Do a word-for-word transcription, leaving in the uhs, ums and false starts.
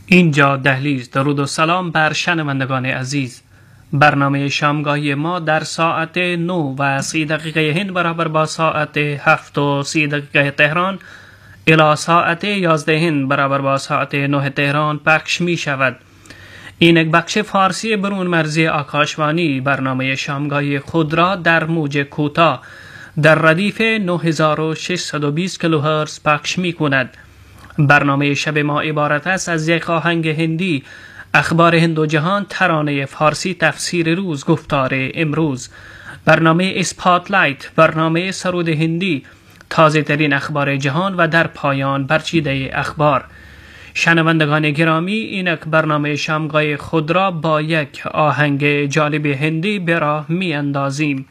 اینجا دهلیز. درود و سلام بر شنوندگان عزیز. برنامه شامگاهی ما در ساعت نو و سی دقیقه هند برابر با ساعت هفت و سی دقیقه تهران الی ساعت یازده هند برابر با ساعت نه تهران پخش می شود. این یک بخش فارسی برون مرزی آکاشوانی برنامه شامگاهی خود را در موج کوتاه در ردیف نه هزار و ششصد و بیست کیلوهرتز پخش می کند. برنامه شب ما عبارت است از یک آهنگ هندی، اخبار هند و جهان، ترانه فارسی، تفسیر روز، گفتار امروز، برنامه اسپاتلایت، برنامه سرود هندی، تازه ترین اخبار جهان و در پایان برچیده اخبار. شنوندگان گرامی، اینک برنامه شامگاه خود را با یک آهنگ جالب هندی به راه می اندازیم.